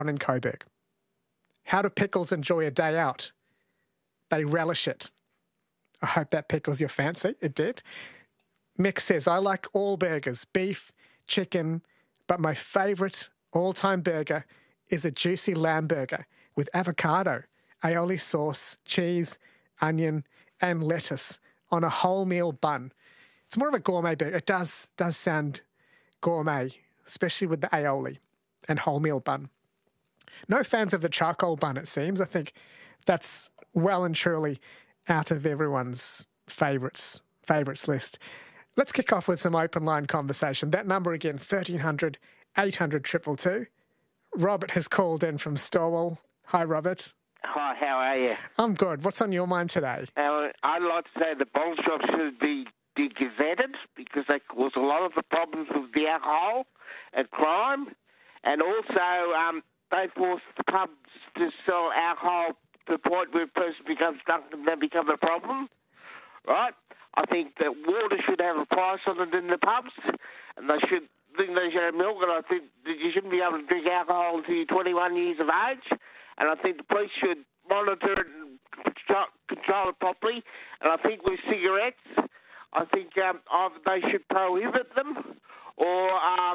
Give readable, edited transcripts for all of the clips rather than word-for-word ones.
in Coburg. How do pickles enjoy a day out? They relish it. I hope that pickles your fancy. It did. Mick says, I like all burgers, beef, chicken, but my favourite all-time burger is a juicy lamb burger with avocado, aioli sauce, cheese, onion, and lettuce on a wholemeal bun. It's more of a gourmet burger. It does sound gourmet, especially with the aioli and wholemeal bun. No fans of the charcoal bun, it seems. I think that's well and truly out of everyone's favourites list. Let's kick off with some open line conversation. That number again, 1300 800 222. Robert has called in from Storwell. Hi, Robert. Hi, how are you? I'm good. What's on your mind today? I'd like to say the bottle shops should be gazetted because they cause a lot of the problems with the alcohol and crime. And also, they force the pubs to sell alcohol to the point where a person becomes drunk and then becomes a problem, right? I think that water should have a price on it in the pubs, and they should have milk, and I think that you shouldn't be able to drink alcohol until you're 21 years of age, and I think the police should monitor it and control it properly, and I think with cigarettes, I think either they should prohibit them or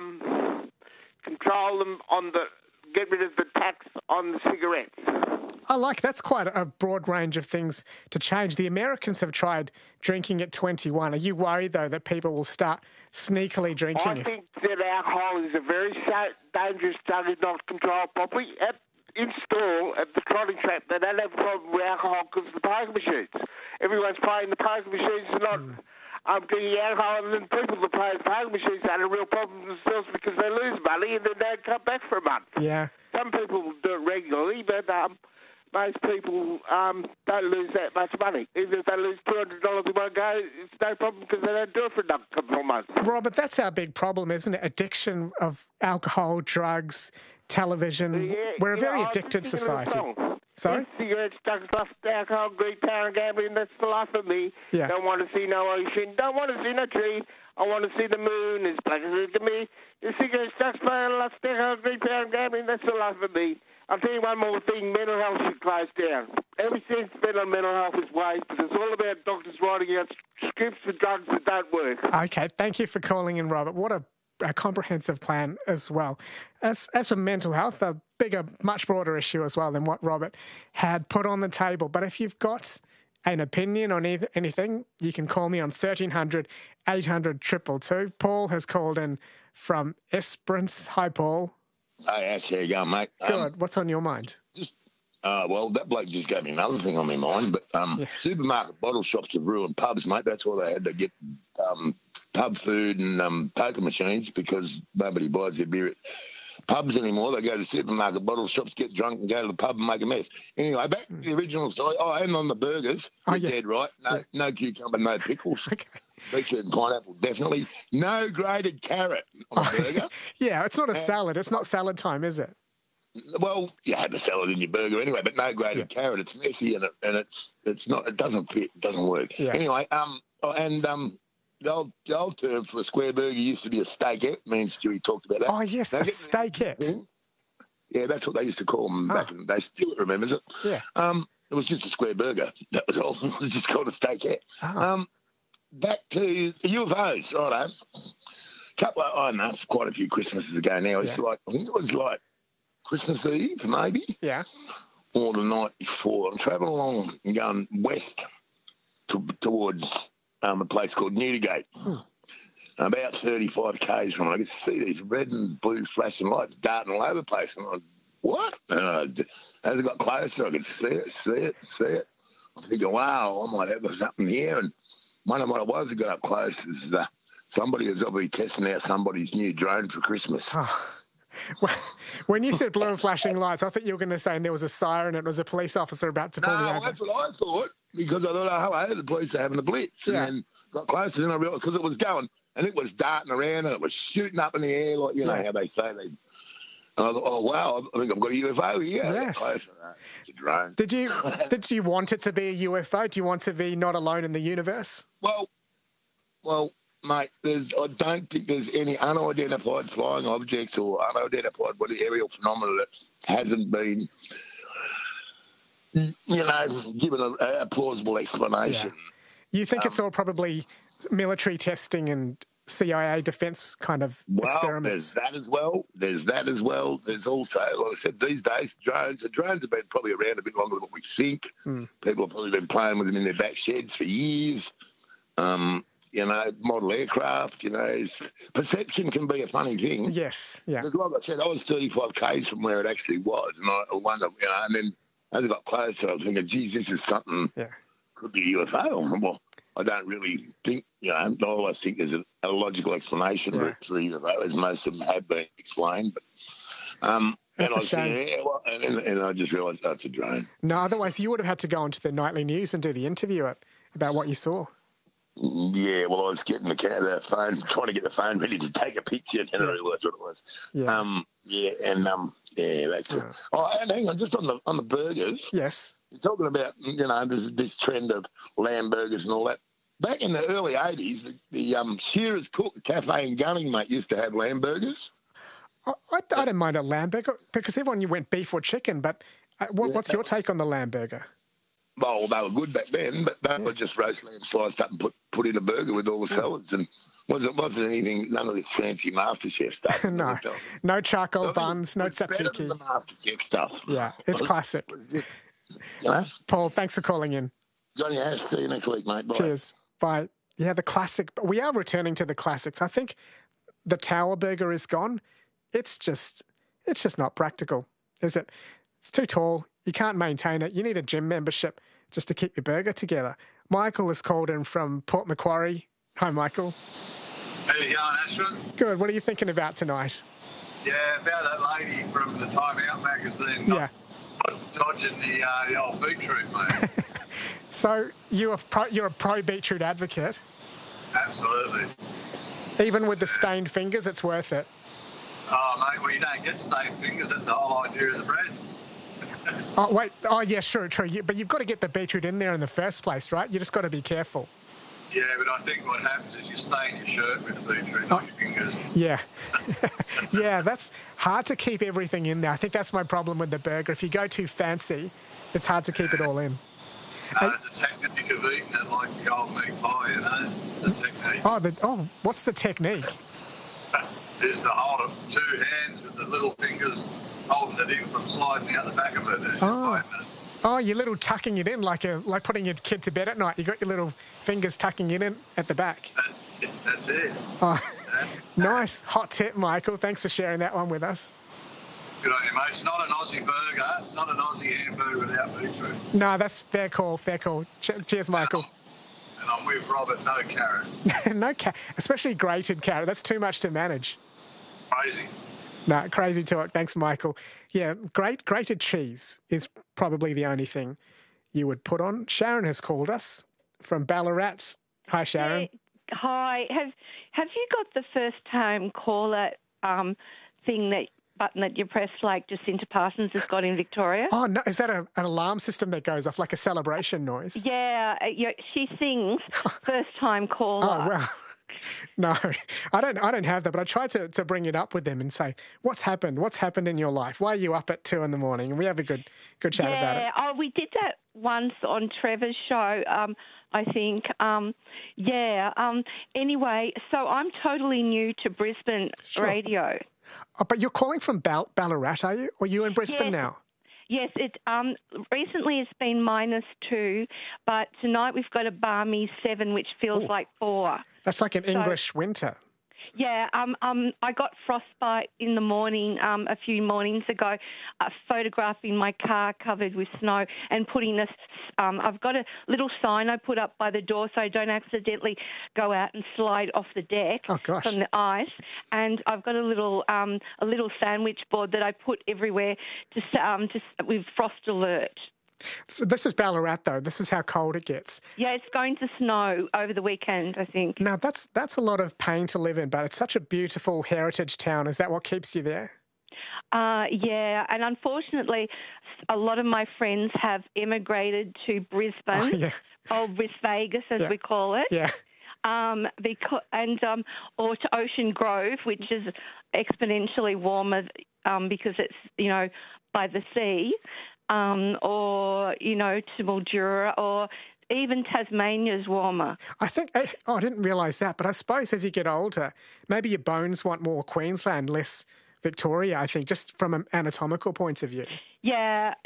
control them get rid of the tax on the cigarettes. That's quite a broad range of things to change. The Americans have tried drinking at 21. Are you worried, though, that people will start sneakily drinking? I think that alcohol is a very dangerous drug if not controlled properly. In store, at the trotting track, they don't have a problem with alcohol because of the poker machines. Everyone's playing the poker machines and not drinking alcohol, and then people that play the poker machines had a real problem themselves because they lose money and then they don't come back for a month. Yeah. Some people do it regularly, but most people don't lose that much money. Even if they lose $200 in one go, it's no problem because they don't do it for a couple of months. Robert, that's our big problem, isn't it? Addiction of alcohol, drugs, television. Yeah, We're a very addicted society. Sorry? Cigarettes, drugs, lust, alcohol, greed, power, and gambling, that's the life of me. Yeah. Don't want to see no ocean, don't want to see no tree. I want to see the moon as black as it is to me. The cigarettes, drugs, power, lust, alcohol, greed, power, and gambling, that's the life of me. I'll tell you one more thing, mental health should close down. Everything spent on mental health is waste because it's all about doctors writing out scripts for drugs that don't work. Okay, thank you for calling in, Robert. What a comprehensive plan as well. As for mental health, a bigger, much broader issue as well than what Robert had put on the table. But if you've got an opinion on anything, you can call me on 1300 800 222. Paul has called in from Esperance. Hi, Paul. Hey, Ash, how you going, mate? Good. What's on your mind? Well, that bloke just gave me another thing on my mind, but supermarket bottle shops have ruined pubs, mate. That's why they had to get pub food and poker machines because nobody buys their beer at pubs anymore. They go to supermarket bottle shops, get drunk and go to the pub and make a mess. Anyway, back to the original story. And on the burgers, you're dead right. No cucumber, no pickles. Okay. Beetroot and pineapple, definitely. No grated carrot on a burger. Yeah, it's not a salad. It's not salad time, is it? Well, you had the salad in your burger anyway, but no grated carrot. It's messy and it's not. It doesn't fit. It doesn't work. Yeah. Anyway, the old term for a square burger used to be a steakette. Me and Stewie talked about that. Oh yes, a steakette. Yeah, that's what they used to call them back in the day. Still remembers it. Yeah. It was just a square burger. That was all. It was just called a steakette. Oh. Back to the UFOs, righto. I don't know, it's quite a few Christmases ago now. It's I think it was like Christmas Eve, maybe. Yeah. Or the night before. I'm travelling along and going west towards a place called Newdigate. About 35 k's from it. I could see these red and blue flashing lights darting all over the place. And I'm like, what? And as I got closer, I could see it. I'm thinking, wow, I might have something here. And one of what it was, I got up close, is somebody was obviously testing out somebody's new drone for Christmas. Oh. Well, when you said blue and flashing lights, I thought you were going to say and there was a siren, it was a police officer about to pull me over. No, that's what I thought, because I thought, oh, hello, the police are having a blitz. Yeah. And then got closer, and I realised, because it was going, and it was darting around, and it was shooting up in the air, like, you know how they say they... And I thought, oh, wow, I think I've got a UFO here. Yes. It's a drone. Did you want it to be a UFO? Do you want to be not alone in the universe? Well, mate, I don't think there's any unidentified flying objects or unidentified aerial phenomena that hasn't been, given a plausible explanation. Yeah. You think it's all probably military testing and CIA defence kind of experiments? There's that as well. There's also, like I said, these days, drones have been probably around a bit longer than what we think. People have probably been playing with them in their back sheds for years. Model aircraft, perception can be a funny thing. Yes, yeah. Because like I said, I was 35 k's from where it actually was, and I wonder, and then as I got closer, I was thinking, geez, this is something, could be a UFO. Well, I don't really think, I always think there's a logical explanation for UFO, as most of them have been explained. But, and I just realised that's a drone. No, otherwise you would have had to go onto the nightly news and do the interview about what you saw. Yeah, well, I was getting the phone, trying to get the phone ready to take a picture, and I realised what it was. That's it. Oh, and hang on, just on the burgers. Yes. You're talking about, there's this trend of lamb burgers and all that. Back in the early 80s, the Shearer's Cook Cafe in Gunning, mate, used to have lamb burgers. I don't mind a lamb burger because everyone went beef or chicken, but what's your take on the lamb burger? Well, they were good back then, but they were just roast lamb sliced up and put in a burger with all the salads, and wasn't anything, none of this fancy MasterChef stuff. No charcoal buns, no tzatziki. Better than the MasterChef stuff. Yeah, it's classic. Paul, thanks for calling in. Johnny Ash, see you next week, mate. Bye. Cheers. Bye. Yeah, the classic. We are returning to the classics. I think the Tower Burger is gone. It's just not practical, is it? It's too tall. You can't maintain it. You need a gym membership just to keep your burger together. Michael has called in from Port Macquarie. Hi, Michael. How you going, Ashford? Good. What are you thinking about tonight? Yeah, about that lady from the Time Out magazine. Dodging the old beetroot, mate. So you're a pro beetroot advocate? Absolutely. Even with the stained fingers, it's worth it? Oh, mate, well, you don't get stained fingers. That's the whole idea of the bread. Oh, wait. Oh, yeah, sure, true. But you've got to get the beetroot in there in the first place, right? You just got to be careful. Yeah, but I think what happens is you stain your shirt with the beetroot, not your fingers. Yeah. Yeah, that's hard to keep everything in there. I think that's my problem with the burger. If you go too fancy, it's hard to keep it all in. It's a technique of eating it like the old meat pie, It's a technique. What's the technique? Is to hold it two hands with the little fingers holding it in from sliding out the back of it. Oh, you're little tucking it in like putting your kid to bed at night. You got your little fingers tucking it in at the back. That's it. Oh, nice. Hot tip, Michael. Thanks for sharing that one with us. Good on you, mate. It's not an Aussie burger. It's not an Aussie hamburger without beetroot. No, that's fair call. Cheers, Michael. And I'm with Robert. No carrot. No carrot, especially grated carrot. That's too much to manage. Crazy. No, crazy talk. Thanks, Michael. Yeah, grated cheese is probably the only thing you would put on. Sharon has called us from Ballarat. Hi, Sharon. Yeah, hi. Have you got the first time caller button that you press like Jacinta Parsons has got in Victoria? Oh, no. Is that an alarm system that goes off like a celebration noise? Yeah, she sings first time caller. Oh, well. No, I don't have that, but I tried to bring it up with them and say, what's happened? What's happened in your life? Why are you up at 2 a.m? And we have a good chat about it. Yeah, we did that once on Trevor's show, I think. Anyway, so I'm totally new to Brisbane radio. Oh, but you're calling from Ballarat, are you? Or are you in Brisbane now? Yes, recently it's been -2, but tonight we've got a balmy 7, which feels like 4. That's like an English winter. Yeah, I got frostbite in the morning a few mornings ago, photographing my car covered with snow and putting this. I've got a little sign I put up by the door so I don't accidentally go out and slide off the deck from the ice. And I've got a little sandwich board that I put everywhere with frost alert. So this is Ballarat, though. This is how cold it gets. Yeah, it's going to snow over the weekend, I think. Now, that's a lot of pain to live in, but it's such a beautiful heritage town. Is that what keeps you there? Yeah, and unfortunately, a lot of my friends have emigrated to Brisbane, old Bris Vegas, as we call it. Yeah. or to Ocean Grove, which is exponentially warmer because it's, by the sea, or, to Mildura, or even Tasmania's warmer. I think, I didn't realise that, but I suppose as you get older, maybe your bones want more Queensland, less Victoria, I think, just from an anatomical point of view. Yeah,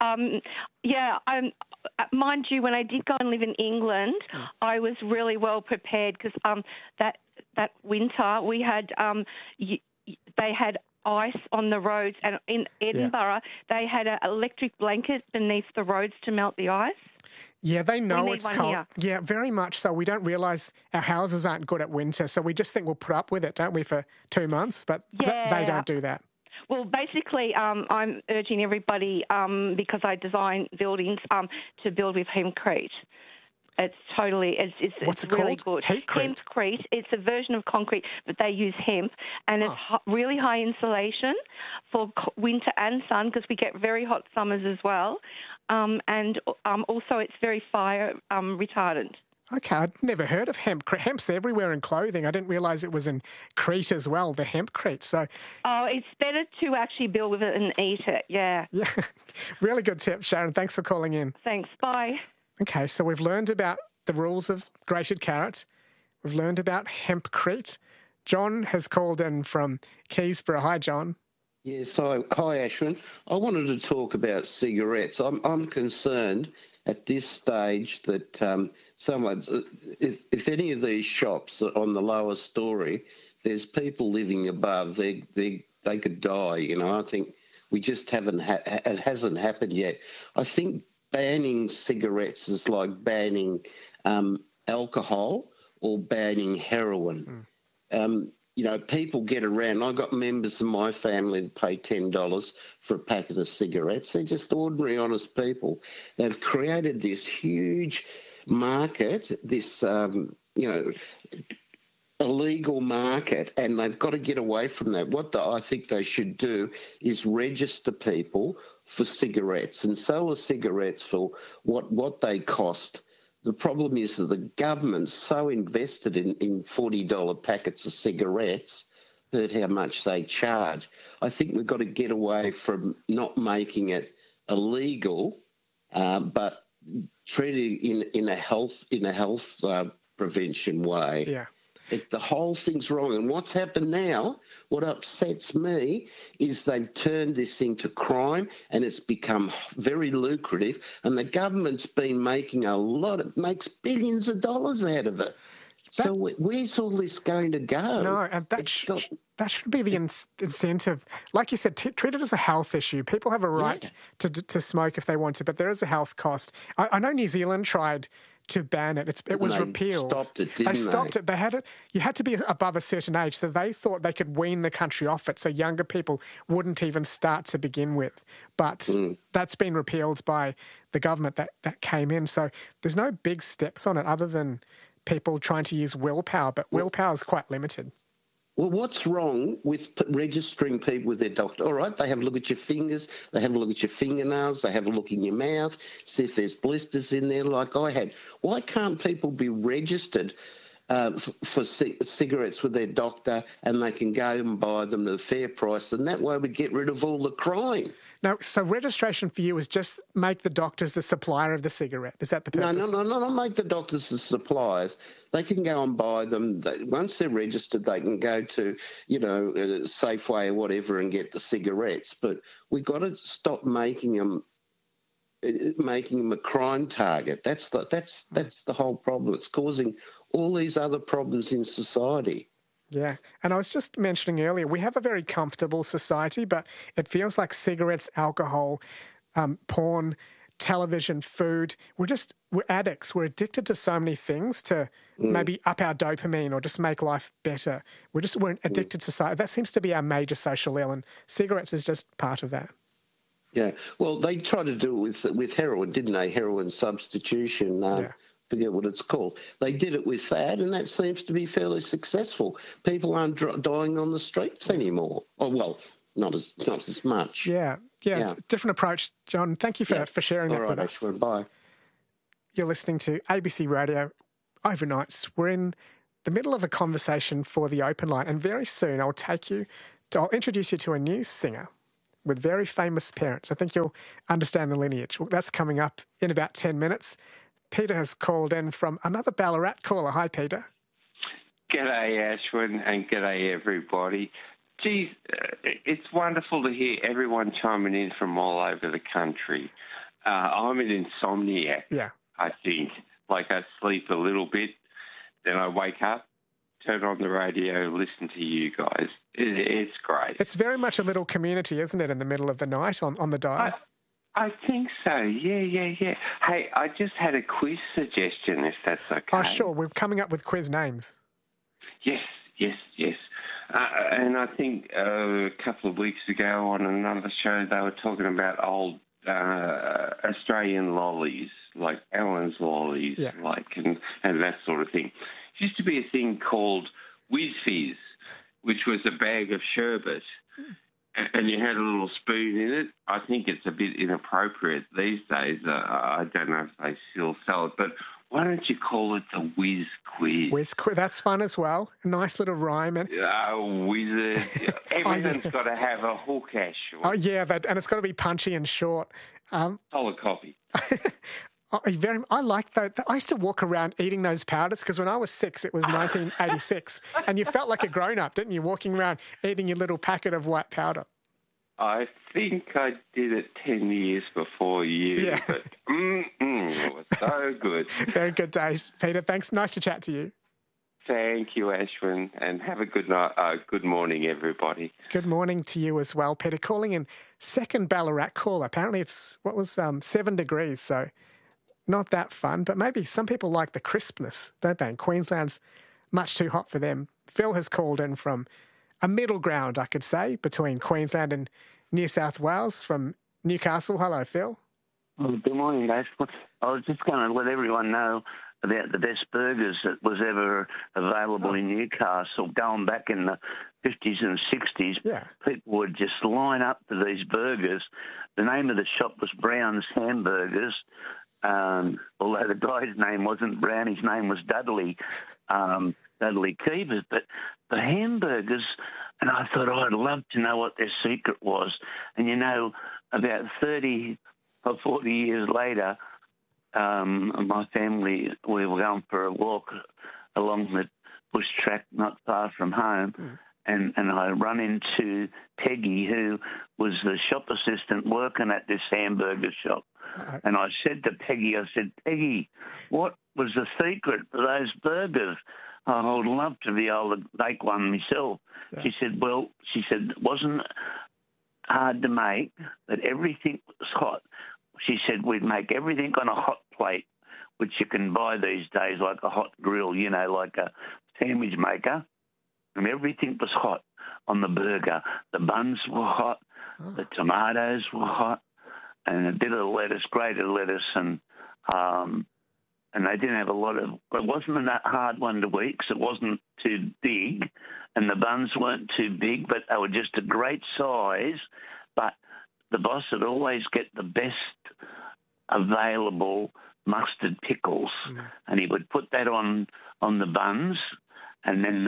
mind you, when I did go and live in England, I was really well prepared because that winter we had they had ice on the roads, and in Edinburgh they had an electric blanket beneath the roads to melt the ice. Yeah, they know it's cold. Here. Yeah, very much so. We don't realise our houses aren't good at winter, so we just think we'll put up with it, don't we, for 2 months? But they don't do that. Well, basically, I'm urging everybody, because I design buildings, to build with hempcrete. It's totally, What's it's it really called? good. Hempcrete. It's a version of concrete, but they use hemp, and it's really high insulation for winter and sun, because we get very hot summers as well. And also it's very fire retardant. Okay, I'd never heard of hemp. Hemp's everywhere in clothing. I didn't realise it was in Crete as well, the hempcrete. So, it's better to actually build with it and eat it, yeah. Yeah, really good tip, Sharon. Thanks for calling in. Thanks, bye. Okay, so we've learned about the rules of grated carrot. We've learned about hempcrete. John has called in from Keysborough. Hi, John. Yes, hi Ashwin. I wanted to talk about cigarettes. I'm concerned at this stage that if any of these shops are on the lower story, there's people living above. They could die. I think we just haven't. It hasn't happened yet. I think banning cigarettes is like banning alcohol or banning heroin. People get around. I've got members of my family that pay $10 for a packet of cigarettes. They're just ordinary, honest people. They've created this huge market, this, illegal market, and they've got to get away from that. What I think they should do is register people for cigarettes and sell the cigarettes for what they cost. The problem is that the government's so invested in $40 packets of cigarettes, heard how much they charge. I think we've got to get away from not making it illegal, but treat it in a health prevention way. Yeah. The whole thing's wrong. And what's happened now, what upsets me, is they've turned this into crime and it's become very lucrative, and the government's been making makes billions of dollars out of it. So where's all this going to go? No, and that should be the incentive. Like you said, treat it as a health issue. People have a right to smoke if they want to, but there is a health cost. I know New Zealand tried to ban it. It was repealed. They stopped it. They had it. You had to be above a certain age, so they thought they could wean the country off it, so younger people wouldn't even start to begin with. But that's been repealed by the government that came in. So there's no big steps on it other than people trying to use willpower, but willpower is quite limited. Well, what's wrong with registering people with their doctor? All right, they have a look at your fingers, they have a look at your fingernails, they have a look in your mouth, see if there's blisters in there like I had. Why can't people be registered for cigarettes with their doctor, and they can go and buy them at a fair price, and that way we get rid of all the crime? No, so registration for you is just make the doctors the supplier of the cigarette. Is that the purpose? No, not make the doctors the suppliers. They can go and buy them. Once they're registered, they can go to, Safeway or whatever and get the cigarettes. But we've got to stop making them a crime target. That's the whole problem. It's causing all these other problems in society. Yeah, and I was just mentioning earlier, we have a very comfortable society, but it feels like cigarettes, alcohol, porn, television, food, we're addicts. We're addicted to so many things to maybe up our dopamine or just make life better. We're addicted to society. That seems to be our major social ill, and cigarettes is just part of that. Yeah, well, they tried to do it with heroin, didn't they? Heroin substitution. Forget what it's called. They did it with that, and that seems to be fairly successful. People aren't dying on the streets anymore. Oh, well, not as much. Yeah. Different approach, John. Thank you for sharing that with us. Bye. You're listening to ABC Radio overnights. We're in the middle of a conversation for the open line, and very soon I'll introduce you to a new singer with very famous parents. I think you'll understand the lineage. Well, that's coming up in about 10 minutes. Peter has called in from another Ballarat caller. Hi, Peter. G'day, Ashwin, and g'day, everybody. Geez, it's wonderful to hear everyone chiming in from all over the country. I'm an insomniac, I think. Like, I sleep a little bit, then I wake up, turn on the radio, listen to you guys. It's great. It's very much a little community, isn't it, in the middle of the night on the dial? I think so, yeah. Hey, I just had a quiz suggestion, if that's okay. Oh, sure. We're coming up with quiz names. Yes. And I think a couple of weeks ago on another show, they were talking about old Australian lollies, like Allen's lollies, and that sort of thing. There used to be a thing called Whiz Fizz, which was a bag of sherbet, and you had a little spoon in it. I think it's a bit inappropriate these days. I don't know if they still sell it, but why don't you call it the Whiz Quiz? Whiz Quiz, that's fun as well. A nice little rhyme. Wizard. Everything's got to have a hook, Ashwin. Oh, yeah, and it's got to be punchy and short. Solid copy. I like that. I used to walk around eating those powders because when I was 6, it was 1986, and you felt like a grown-up, didn't you, walking around eating your little packet of white powder? I think I did it 10 years before you, but it was so good. Very good days, Peter. Thanks. Nice to chat to you. Thank you, Ashwin, and have a good night. Good morning, everybody. Good morning to you as well, Peter. Calling in second Ballarat call. Apparently it's, 7 degrees, so not that fun, but maybe some people like the crispness, don't they? And Queensland's much too hot for them. Phil has called in from a middle ground, I could say, between Queensland and New South Wales from Newcastle. Hello, Phil. Well, good morning, guys. I was just going to let everyone know about the best burgers that was ever available in Newcastle. Going back in the 50s and 60s, people would just line up for these burgers. The name of the shop was Brown's Hamburgers, although the guy's name wasn't Brown, his name was Dudley Keevers. But the hamburgers, and I thought, I'd love to know what their secret was. And, about 30 or 40 years later, my family, we were going for a walk along the bush track not far from home, and I run into Peggy, who was the shop assistant working at this hamburger shop. And I said to Peggy, Peggy, what was the secret for those burgers? I would love to be able to make one myself. Yeah. She said, it wasn't hard to make, but everything was hot. She said we'd make everything on a hot plate, which you can buy these days, like a hot grill, like a sandwich maker, and everything was hot on the burger. The buns were hot, the tomatoes were hot, and a bit of lettuce, grated lettuce, and they didn't have a lot of. It wasn't a hard one to eat because it wasn't too big, and the buns weren't too big, but they were just a great size. But the boss would always get the best available mustard pickles, and he would put that on the buns, and then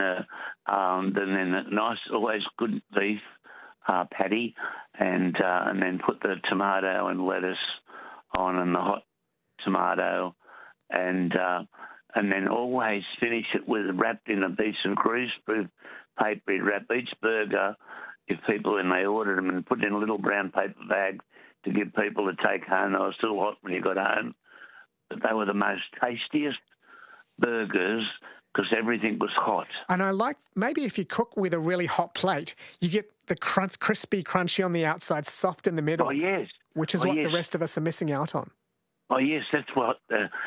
the nice, always good beef patty, and then put the tomato and lettuce on, and the hot tomato, and then always finish it with wrapped in a piece of greaseproof paper. He'd wrap each burger, if people, and they ordered them, and put in a little brown paper bag to give people to take home. They were still hot when you got home, but they were the most tastiest burgers because everything was hot. And I like, maybe if you cook with a really hot plate, you get the crispy, crunchy on the outside, soft in the middle. Oh, yes. Which is what the rest of us are missing out on. Oh, yes, that's what,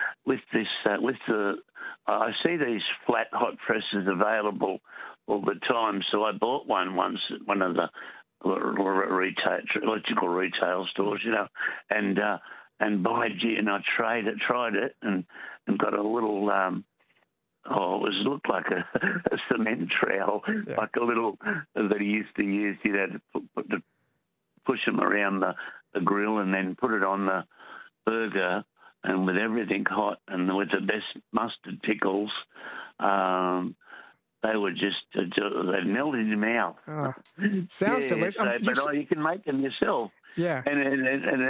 I see these flat hot presses available all the time. So I bought one once at one of the electrical retail stores, and by gee, and I tried it and got a little, it looked like a cement trowel, like a little that he used to use. You'd have to push them around the grill and then put it on the burger, and with everything hot and with the best mustard pickles, they were just, they melted in your mouth. Oh, sounds delicious. So, but you can make them yourself. Yeah. And